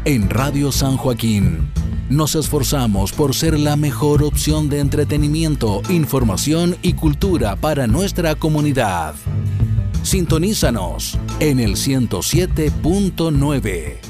En Radio San Joaquín nos esforzamos por ser la mejor opción de entretenimiento, información y cultura para nuestra comunidad. Sintonízanos en el 107.9.